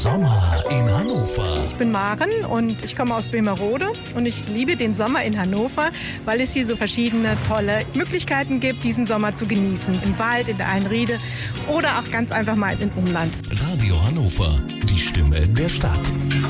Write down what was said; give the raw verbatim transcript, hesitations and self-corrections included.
Sommer in Hannover. Ich bin Maren und ich komme aus Böhmerode und ich liebe den Sommer in Hannover, weil es hier so verschiedene tolle Möglichkeiten gibt, diesen Sommer zu genießen. Im Wald, in der Einriede oder auch ganz einfach mal im Umland. Radio Hannover, die Stimme der Stadt.